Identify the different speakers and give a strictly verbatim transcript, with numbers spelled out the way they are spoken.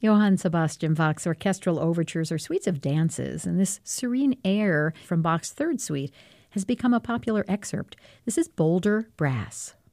Speaker 1: Johann Sebastian Bach's orchestral overtures are suites of dances, and this serene air from Bach's third suite has become a popular excerpt. This is Boulder Brass.